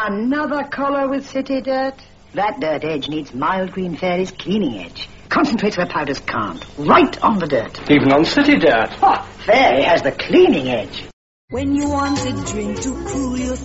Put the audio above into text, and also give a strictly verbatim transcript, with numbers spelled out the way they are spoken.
Another colour with city dirt? That dirt edge needs Mild Green Fairy's cleaning edge. Concentrates where powders can't. Right on the dirt. Even on city dirt. Oh, Fairy has the cleaning edge. When you want a drink to cool your